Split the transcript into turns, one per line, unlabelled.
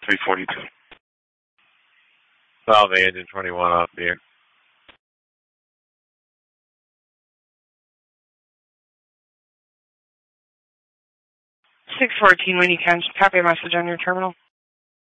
342.
Solve engine 21 off the air.
614, when you can, copy a message on your terminal.